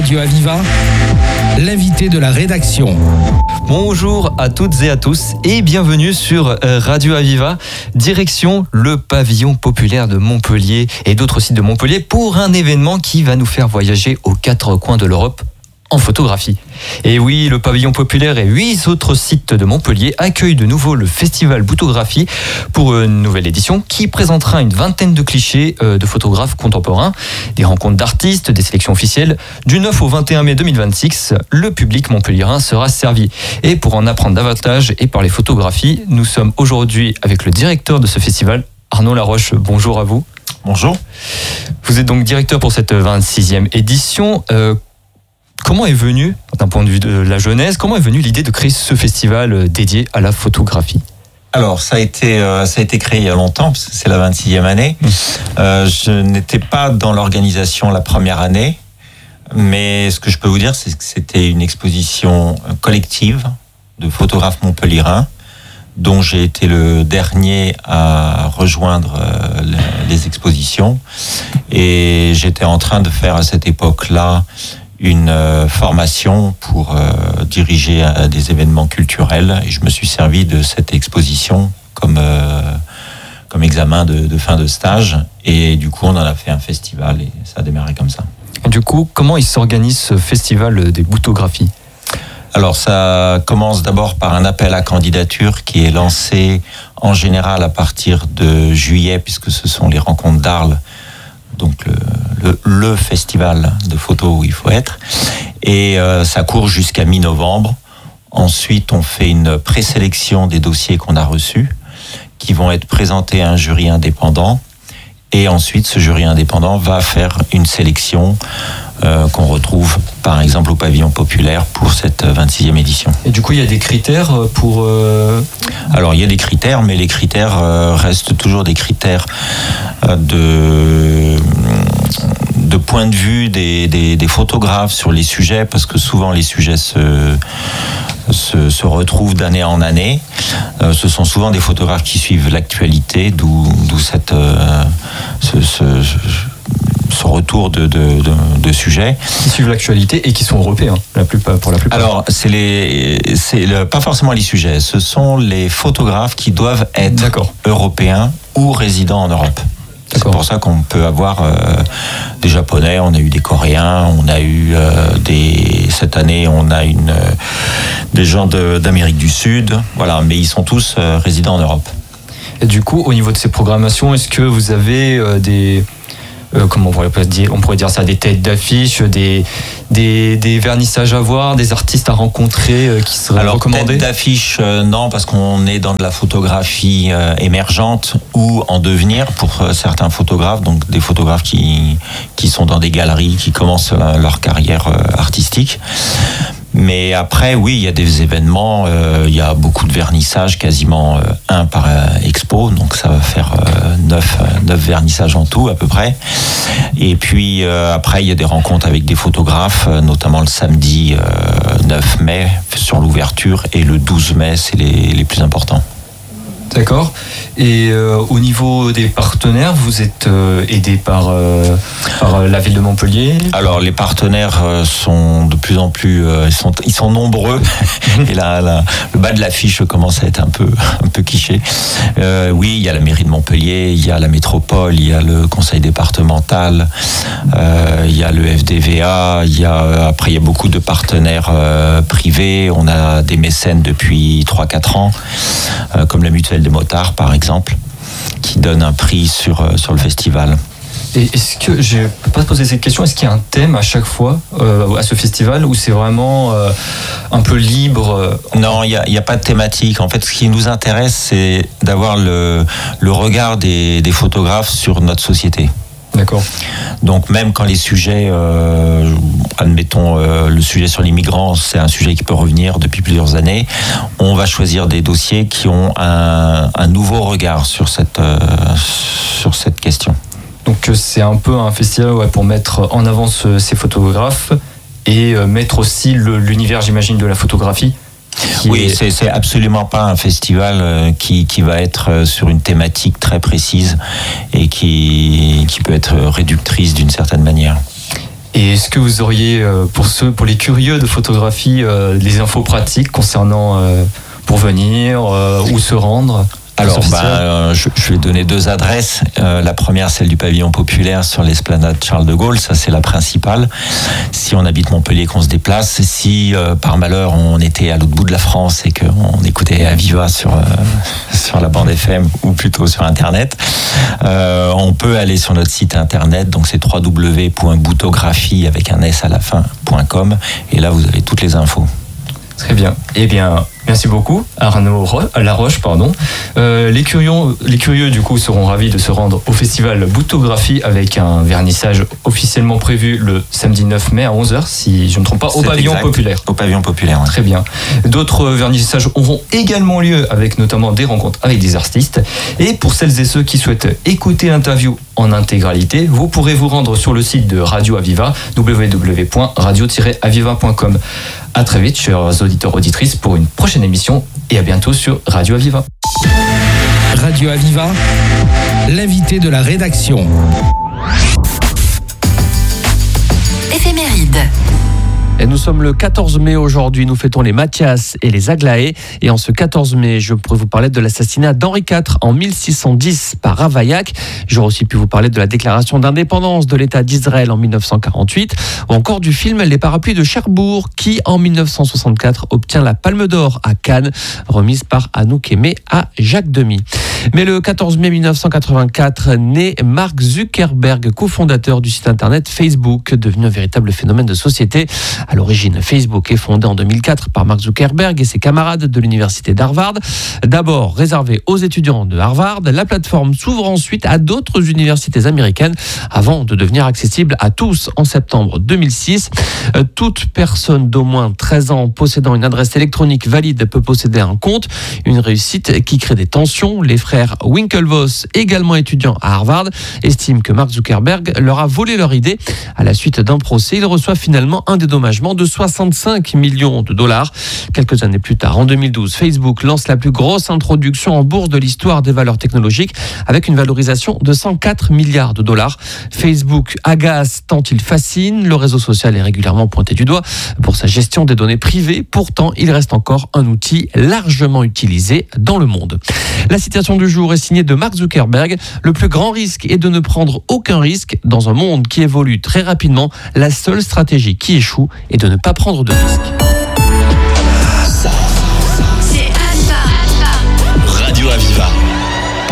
Radio Aviva, l'invité de la rédaction. Bonjour à toutes et à tous et bienvenue sur Radio Aviva, direction le pavillon populaire de Montpellier et d'autres sites de Montpellier pour un événement qui va nous faire voyager aux quatre coins de l'Europe en photographie. Et oui, le pavillon populaire et 8 autres sites de Montpellier accueillent de nouveau le festival Boutographie pour une nouvelle édition qui présentera une vingtaine de clichés de photographes contemporains, des rencontres d'artistes, des sélections officielles. Du 9 au 21 mai 2026, le public montpelliérain sera servi. Et pour en apprendre davantage et parler photographie, nous sommes aujourd'hui avec le directeur de ce festival, Arnaud Laroche. Bonjour à vous. Bonjour. Vous êtes donc directeur pour cette 26e édition. Comment est venue, d'un point de vue de la jeunesse, comment est venue l'idée de créer ce festival dédié à la photographie ? Alors, ça a été créé il y a longtemps, parce que c'est la 26e année. Je n'étais pas dans l'organisation la première année, mais ce que je peux vous dire, c'est que c'était une exposition collective de photographes montpelliérains, dont j'ai été le dernier à rejoindre les expositions. Et j'étais en train de faire à cette époque-là une formation pour diriger des événements culturels et je me suis servi de cette exposition comme examen de fin de stage et du coup on en a fait un festival et ça a démarré comme ça. Et du coup, comment il s'organise ce festival des Boutographies ? Alors ça commence d'abord par un appel à candidature qui est lancé en général à partir de juillet puisque ce sont les rencontres d'Arles, donc le festival de photos où il faut être. Et ça court jusqu'à mi-novembre. Ensuite, on fait une présélection des dossiers qu'on a reçus, qui vont être présentés à un jury indépendant. Et ensuite, ce jury indépendant va faire une sélection qu'on retrouve, par exemple, au pavillon populaire pour cette 26e édition. Et du coup, il y a des critères pour... Alors, il y a des critères, mais les critères restent toujours des critères de point de vue des photographes sur les sujets, parce que souvent les sujets se retrouvent d'année en année. Ce sont souvent des photographes qui suivent l'actualité, d'où ce retour de sujets. Qui suivent l'actualité et qui sont européens, pour la plupart. Alors, pas forcément les sujets, ce sont les photographes qui doivent être européens ou résidents en Europe. C'est pour ça qu'on peut avoir des Japonais, on a eu des Coréens, on a eu cette année on a des gens d'Amérique du Sud, voilà, mais ils sont tous résidents en Europe. Et du coup, au niveau de ces programmations, est-ce que vous avez comment on pourrait dire ça, des têtes d'affiche, des vernissages à voir, des artistes à rencontrer qui seraient recommandés ? Têtes d'affiche, non, parce qu'on est dans de la photographie émergente ou en devenir pour certains photographes, donc des photographes qui sont dans des galeries, qui commencent leur carrière artistique. Mais après, oui, il y a des événements, il y a beaucoup de vernissages, quasiment un par expo, donc ça va faire 9 vernissages en tout à peu près. Et puis après, il y a des rencontres avec des photographes, notamment le samedi 9 mai sur l'ouverture et le 12 mai, c'est les plus importants. D'accord. Et au niveau des partenaires, vous êtes aidé par la ville de Montpellier ? Alors les partenaires sont de plus en plus, ils sont nombreux. Et là, le bas de l'affiche commence à être un peu cliché. Oui, il y a la mairie de Montpellier, il y a la métropole, il y a le conseil départemental, il y a le FDVA, après il y a beaucoup de partenaires privés. On a des mécènes depuis 3-4 ans, comme la Mutuelle des motards par exemple, qui donne un prix sur le festival. Et est-ce que, je ne peux pas te poser cette question, est-ce qu'il y a un thème à chaque fois à ce festival ou c'est vraiment un peu libre ? Non, il n'y a pas de thématique. En fait, ce qui nous intéresse, c'est d'avoir le regard des photographes sur notre société. D'accord. Donc même quand les sujets, admettons le sujet sur les migrants, c'est un sujet qui peut revenir depuis plusieurs années, on va choisir des dossiers qui ont un nouveau regard sur cette question. Donc c'est un peu un festival pour mettre en avant ces photographes et mettre aussi l'univers, j'imagine, de la photographie. Oui, c'est absolument pas un festival qui va être sur une thématique très précise et qui peut être réductrice d'une certaine manière. Et est-ce que vous auriez, pour les curieux de photographie, des infos pratiques concernant pour venir, où se rendre ? Alors, je vais donner 2 adresses. La première, celle du pavillon populaire sur l'esplanade Charles de Gaulle. Ça, c'est la principale. Si on habite Montpellier, qu'on se déplace. Si, par malheur, on était à l'autre bout de la France et qu'on écoutait Aviva sur la bande FM ou plutôt sur Internet, on peut aller sur notre site Internet. Donc, c'est www.boutographie avec un S à la fin.com. Et là, vous avez toutes les infos. Très bien. Eh bien, merci beaucoup, Arnaud Laroche. Les curieux, du coup, seront ravis de se rendre au festival Boutographie avec un vernissage officiellement prévu le samedi 9 mai à 11h, si je ne me trompe pas, au pavillon populaire. Au pavillon populaire, oui. Très bien. D'autres vernissages auront également lieu avec notamment des rencontres avec des artistes. Et pour celles et ceux qui souhaitent écouter l'interview en intégralité, vous pourrez vous rendre sur le site de Radio Aviva, www.radio-aviva.com. À très vite, chers auditeurs, auditrices, pour une prochaine émission et à bientôt sur Radio Aviva. Radio Aviva, l'invité de la rédaction. Éphéméride. Et nous sommes le 14 mai aujourd'hui, nous fêtons les Mathias et les Aglaé. Et en ce 14 mai, je pourrais vous parler de l'assassinat d'Henri IV en 1610 par Ravaillac. J'aurais aussi pu vous parler de la déclaration d'indépendance de l'État d'Israël en 1948, ou encore du film Les Parapluies de Cherbourg, qui en 1964 obtient la Palme d'Or à Cannes, remise par Anouk Aimé à Jacques Demy. Mais le 14 mai 1984 naît Mark Zuckerberg, cofondateur du site internet Facebook, devenu un véritable phénomène de société. À l'origine, Facebook est fondé en 2004 par Mark Zuckerberg et ses camarades de l'université d'Harvard. D'abord réservée aux étudiants de Harvard, la plateforme s'ouvre ensuite à d'autres universités américaines avant de devenir accessible à tous en septembre 2006. Toute personne d'au moins 13 ans possédant une adresse électronique valide peut posséder un compte. Une réussite qui crée des tensions. Les frères Winklevoss, également étudiants à Harvard, estiment que Mark Zuckerberg leur a volé leur idée. À la suite d'un procès, il reçoit finalement un dédommagement de 65 millions de dollars. Quelques années plus tard, en 2012, Facebook lance la plus grosse introduction en bourse de l'histoire des valeurs technologiques avec une valorisation de 104 milliards de dollars. Facebook agace tant il fascine. Le réseau social est régulièrement pointé du doigt pour sa gestion des données privées. Pourtant, il reste encore un outil largement utilisé dans le monde. La citation du jour est signée de Mark Zuckerberg. Le plus grand risque est de ne prendre aucun risque. Dans un monde qui évolue très rapidement, la seule stratégie qui échoue est de ne pas prendre de risques.